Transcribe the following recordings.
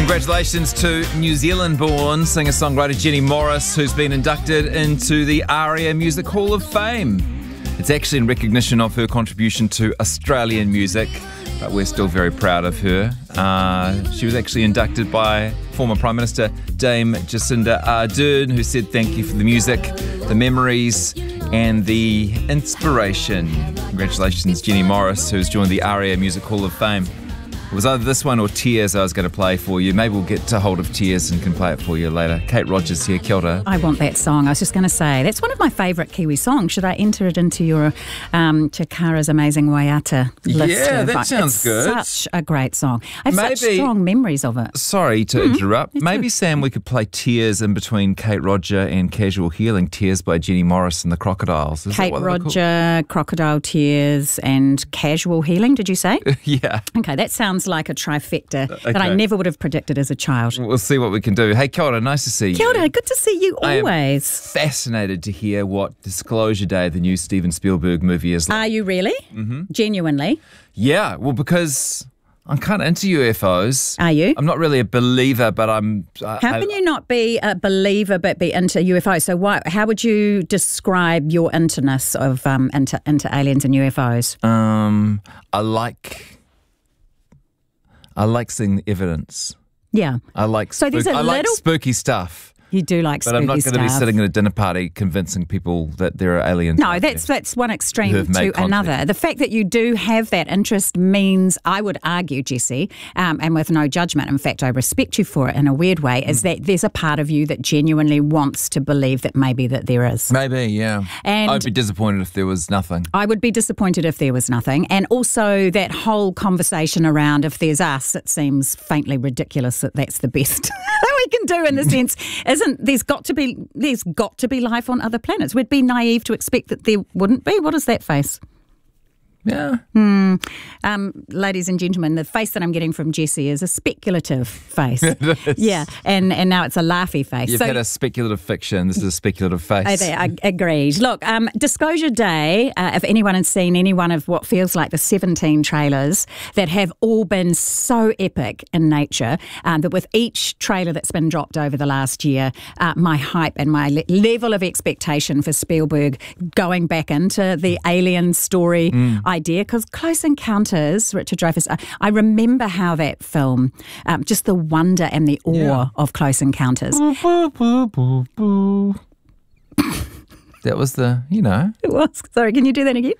Congratulations to New Zealand-born singer-songwriter Jenny Morris, who's been inducted into the ARIA Music Hall of Fame. It's actually in recognition of her contribution to Australian music, but we're still very proud of her. She was actually inducted by former Prime Minister Dame Jacinda Ardern, who said thank you for the music, the memories and the inspiration. Congratulations, Jenny Morris, who's joined the ARIA Music Hall of Fame. It was either this one or Tears I was going to play for you. Maybe we'll get to hold of Tears and can play it for you later. Kate Rogers here, kia ora. I want that song. I was just going to say, that's one of my favourite Kiwi songs. Should I enter it into your Chikara's Amazing Waiata list? Yeah, that sounds good. Such a great song. I have such strong memories of it. Sorry to interrupt. Maybe, Sam, we could play Tears in between Kate Roger and Casual Healing. Tears by Jenny Morris and the Crocodiles. Kate Roger, Crocodile Tears and Casual Healing, did you say? Yeah. Okay, that sounds like a trifecta that I never would have predicted as a child. We'll see what we can do. Hey, kia ora, nice to see you. Kia ora, good to see you always. I am fascinated to hear what Disclosure Day, the new Steven Spielberg movie, is like. Are you really? Mm-hmm. Genuinely? Yeah, well, because I'm kind of into UFOs. Are you? I'm not really a believer, but I'm... How can you not be a believer but be into UFOs? So how would you describe your into-ness of into aliens and UFOs? I like seeing the evidence. Yeah. I like spooky stuff. You do like spooky stuff. But I'm not going to be sitting at a dinner party convincing people that there are aliens. No, that's one extreme to another. The fact that you do have that interest means, I would argue, Jesse, and with no judgment, in fact, I respect you for it in a weird way, is that there's a part of you that genuinely wants to believe that maybe that there is. Maybe, yeah. And I'd be disappointed if there was nothing. I would be disappointed if there was nothing. And also that whole conversation around if there's us, it seems faintly ridiculous that that's the best that we can do in the sense. There's got to be life on other planets. We'd be naive to expect that there wouldn't be. What is that face? Yeah. Ladies and gentlemen, the face that I'm getting from Jesse is a speculative face. Yeah, and now it's a laughy face. You've had a speculative fiction. This is a speculative face. I agreed. Look, Disclosure Day, if anyone has seen any one of what feels like the 17 trailers that have all been so epic in nature, that with each trailer that's been dropped over the last year, my hype and my level of expectation for Spielberg going back into the alien story idea, because Close Encounters, Richard Dreyfuss, I remember how that film, just the wonder and the awe of Close Encounters. That was It was. Sorry, can you do that again?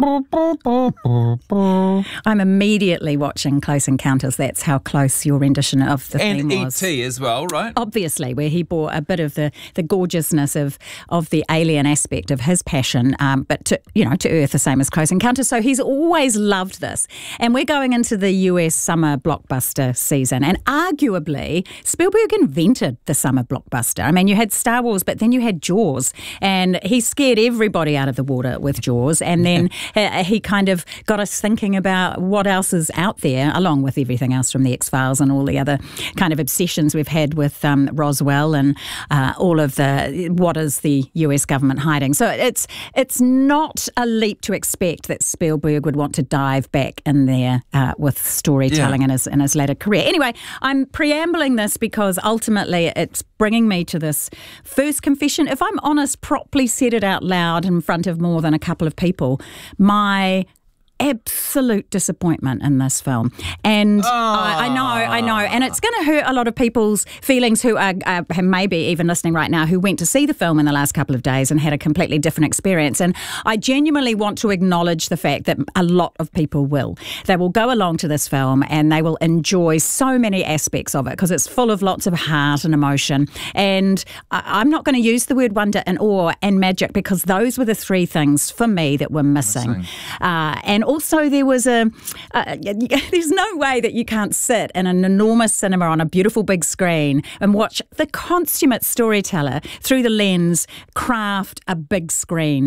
I'm immediately watching Close Encounters. That's how close your rendition of the theme was. And E.T. as well, right? Obviously, where he brought a bit of the gorgeousness of the alien aspect of his passion, but to Earth, the same as Close Encounters. So he's always loved this. And we're going into the US summer blockbuster season. And arguably, Spielberg invented the summer blockbuster. I mean, you had Star Wars, but then you had Jaws. And he scared everybody out of the water with Jaws. And then he kind of got us thinking about what else is out there, along with everything else from the X-Files and all the other kind of obsessions we've had with Roswell and all of what is the US government hiding. So it's not a leap to expect that Spielberg would want to dive back in there with storytelling in his later career. Anyway, I'm preambling this because ultimately it's bringing me to this first confession. If I'm honest, properly said it out loud in front of more than a couple of people, my absolute disappointment in this film. And I know. And it's going to hurt a lot of people's feelings who are maybe even listening right now who went to see the film in the last couple of days and had a completely different experience. And I genuinely want to acknowledge the fact that a lot of people will. They will go along to this film and they will enjoy so many aspects of it because it's full of lots of heart and emotion. And I'm not going to use the word wonder and awe and magic because those were the three things for me that were missing. And also, there was there's no way that you can't sit in an enormous cinema on a beautiful big screen and watch the consummate storyteller through the lens craft a big screen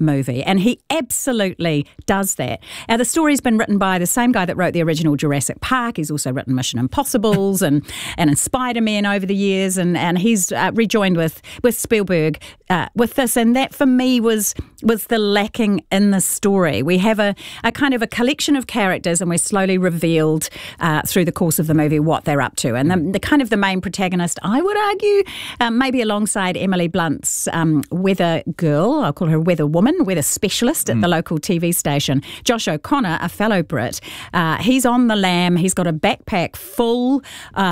movie, and he absolutely does that. Now, the story's been written by the same guy that wrote the original Jurassic Park. He's also written Mission Impossibles and Spider-Man over the years, and he's rejoined with Spielberg with this, and that for me was the lacking in the story. We have a kind of a collection of characters, and we're slowly revealed through the course of the movie what they're up to. And the kind of the main protagonist, I would argue, maybe alongside Emily Blunt's weather girl, I'll call her weather woman, weather specialist at the local TV station, Josh O'Connor, a fellow Brit. He's on the lam. He's got a backpack full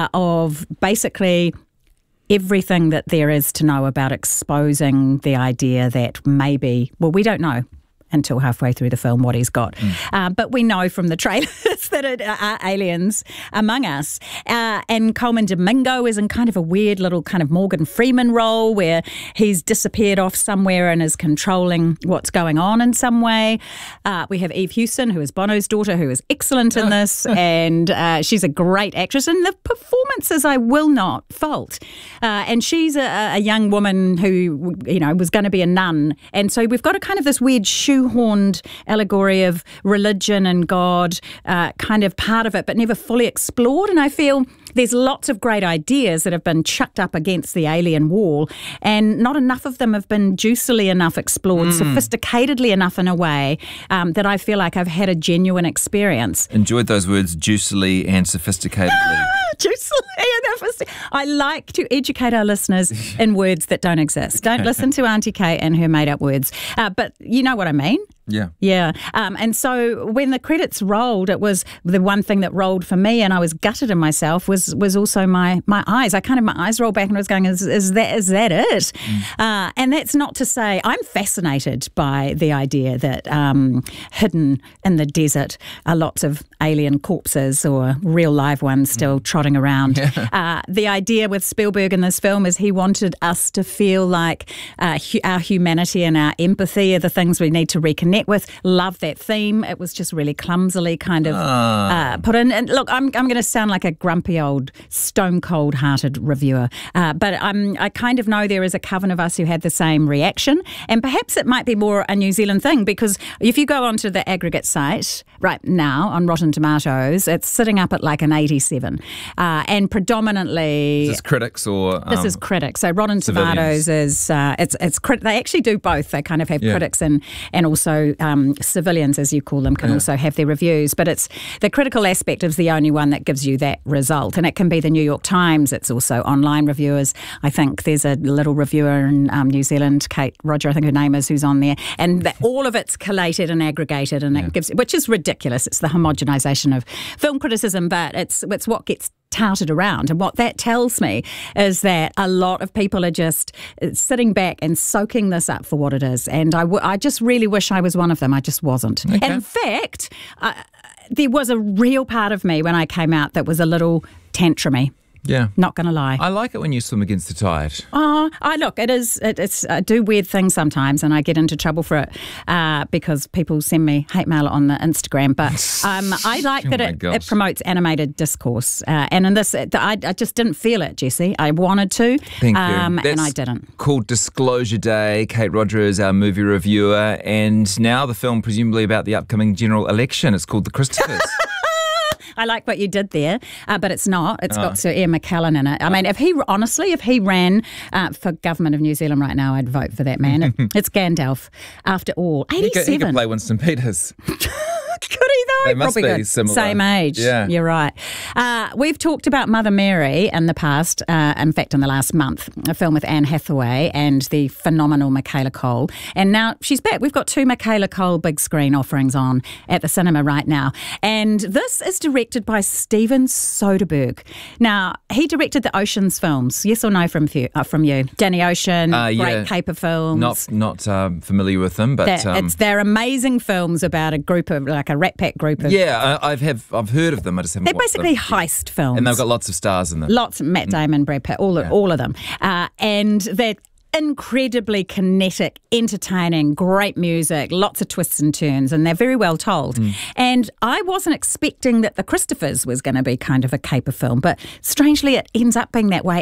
of basically everything that there is to know about exposing the idea that maybe, well, we don't know until halfway through the film what he's got. But we know from the trailers that it are aliens among us. And Coleman Domingo is in kind of a weird little kind of Morgan Freeman role where he's disappeared off somewhere and is controlling what's going on in some way. We have Eve Hewson, who is Bono's daughter, who is excellent in this, and she's a great actress. And the performances I will not fault. And she's a young woman who, was going to be a nun. And so we've got a kind of this weird shoehorned allegory of religion and God, kind of part of it, but never fully explored. And I feel there's lots of great ideas that have been chucked up against the alien wall, and not enough of them have been juicily enough explored, sophisticatedly enough in a way that I feel like I've had a genuine experience. Enjoyed those words, juicily and sophisticatedly. Juicily and I like to educate our listeners in words that don't exist. Don't listen to Auntie Kate and her made-up words. But you know what I mean? Yeah. Yeah. And so when the credits rolled, it was the one thing that rolled for me, and I was gutted in myself, was also my eyes. My eyes rolled back and I was going, is that it? And that's not to say I'm fascinated by the idea that hidden in the desert are lots of alien corpses or real live ones still trotting around. Yeah. The idea with Spielberg in this film is he wanted us to feel like our humanity and our empathy are the things we need to reconnect with. Love that theme. It was just really clumsily kind of put in. And look, I'm going to sound like a grumpy old stone cold hearted reviewer, but I kind of know there is a coven of us who had the same reaction, and perhaps it might be more a New Zealand thing, because if you go onto the aggregate site right now on Rotten Tomatoes, it's sitting up at like an 87, and predominantly is this critics or this is critics. So Rotten civilians. Tomatoes is they actually do both. They kind of have critics and also civilians, as you call them, can also have their reviews. But it's the critical aspect is the only one that gives you that result. And it can be the New York Times. It's also online reviewers. I think there's a little reviewer in New Zealand, Kate Roger, I think her name is, who's on there. And all of it's collated and aggregated, and it gives, which is ridiculous. It's the homogenisation of film criticism, but it's what gets touted around. And what that tells me is that a lot of people are just sitting back and soaking this up for what it is. And I just really wish I was one of them. I just wasn't. Okay. And in fact, there was a real part of me when I came out that was a little tantrumy. Yeah. Not going to lie. I like it when you swim against the tide. I do weird things sometimes, and I get into trouble for it because people send me hate mail on the Instagram. But I like that it promotes animated discourse. And in this, I just didn't feel it, Jesse. I wanted to, Thank you. And I didn't. Called Disclosure Day. Kate Roger is our movie reviewer. And now the film, presumably about the upcoming general election. It's called The Christophers. I like what you did there, but it's not. It's got Sir Ian McKellen in it. I mean, if he ran for government of New Zealand right now, I'd vote for that man. It's Gandalf, after all. 87. He could play Winston Peters. Could he though? They must Probably be similar. Same age. Yeah. You're right. We've talked about Mother Mary in the past, in fact in the last month, a film with Anne Hathaway and the phenomenal Michaela Cole. And now she's back. We've got 2 Michaela Cole big screen offerings on at the cinema right now. And this is directed by Steven Soderbergh. Now, he directed the Oceans films. Yes or no from you? Danny Ocean, great caper films. Not familiar with them, but they're amazing films about a group of a Rat Pack group of... Yeah, I've heard of them. I just haven't watched them. They're basically heist films. And they've got lots of stars in them. Lots, Matt Damon, Brad Pitt, all of them. And they're incredibly kinetic, entertaining, great music, lots of twists and turns, and they're very well told. And I wasn't expecting that The Christophers was going to be kind of a caper film, but strangely it ends up being that way. And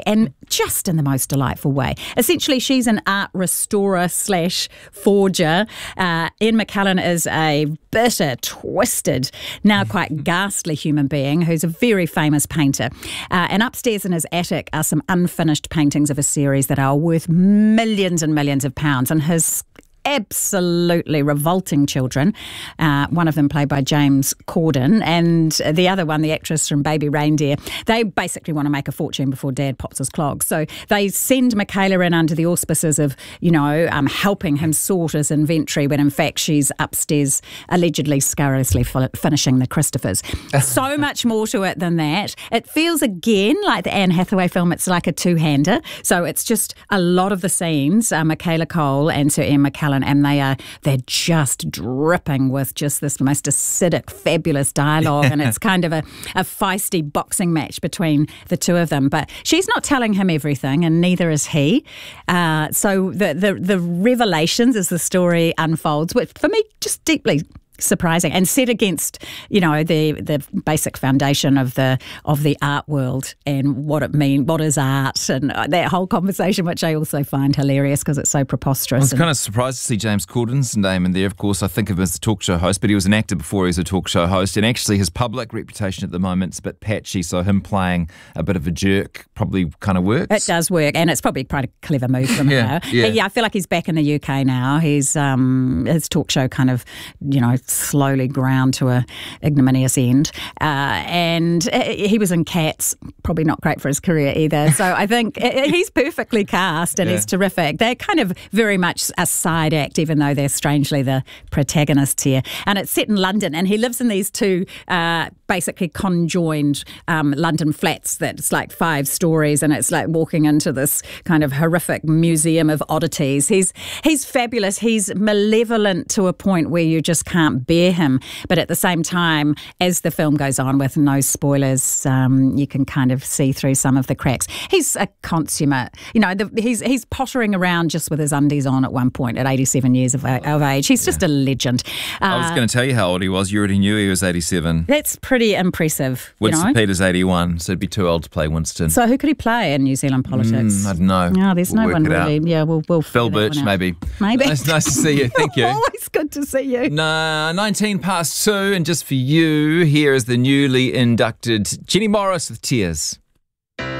just in the most delightful way. Essentially, she's an art restorer / forger. Ian McKellen is a bitter, twisted, now quite ghastly human being who's a very famous painter. And upstairs in his attic are some unfinished paintings of a series that are worth millions and millions of pounds. And his absolutely revolting children, one of them played by James Corden, and the other one, the actress from Baby Reindeer, they basically want to make a fortune before Dad pops his clogs. So they send Michaela in under the auspices of, helping him sort his inventory, when in fact she's upstairs allegedly scurrilously finishing the Christophers. So much more to it than that. It feels again like the Anne Hathaway film. It's like a two-hander. So it's just a lot of the scenes, Michaela Cole and Sir Ian McKellen, and they're just dripping with just this most acidic, fabulous dialogue, and it's kind of a feisty boxing match between the two of them. But she's not telling him everything, and neither is he. So the revelations as the story unfolds, which for me just deeply surprising, and set against, the basic foundation of the art world and what is art, and that whole conversation, which I also find hilarious because it's so preposterous. I was kind of surprised to see James Corden's name in there. Of course, I think of him as a talk show host, but he was an actor before he was a talk show host, and actually his public reputation at the moment is a bit patchy, so him playing a bit of a jerk probably kind of works. It does work, and it's probably quite a clever move from him. Yeah, I feel like he's back in the UK now. He's his talk show kind of, slowly ground to a ignominious end. And he was in Cats, probably not great for his career either. So I think he's perfectly cast and he's terrific. They're kind of very much a side act, even though they're strangely the protagonists here. And it's set in London, and he lives in these two basically conjoined London flats that's like 5 stories, and it's like walking into this kind of horrific museum of oddities. He's fabulous. He's malevolent to a point where you just can't bear him. But at the same time, as the film goes on, with no spoilers, you can kind of see through some of the cracks. He's a consummate, he's pottering around just with his undies on at one point at 87 years of age. He's just a legend. I was going to tell you how old he was. You already knew he was 87. That's pretty impressive. Winston Peters, 81, so he'd be too old to play Winston. So who could he play in New Zealand politics? I don't know. No, there's no one really. Yeah, we'll Phil Birch, maybe. It's nice to see you. Thank you. Always good to see you. 19 past 2, and just for you, here is the newly inducted Jenny Morris with Tears.